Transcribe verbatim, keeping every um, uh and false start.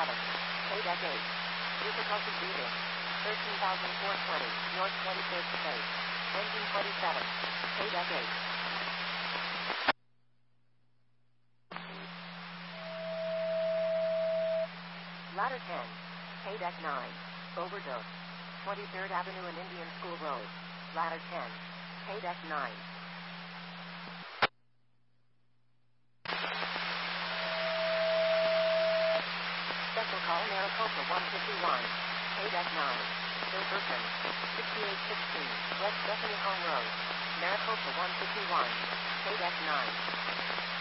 seven. Paydeck eight. Difficulty breathing. thirteen thousand four hundred twenty. North twenty-third Space. Engine twenty-seven. Paydeck eight. Ladder ten. Paydeck nine. Overdose. twenty-third Avenue and Indian School Road. Ladder ten. Paydeck nine. Special call Maricopa one fifty-one. Paydeck nine. Gilberton. sixty-eight sixteen. West Bethany Home Road. Maricopa one fifty-one. Paydeck nine.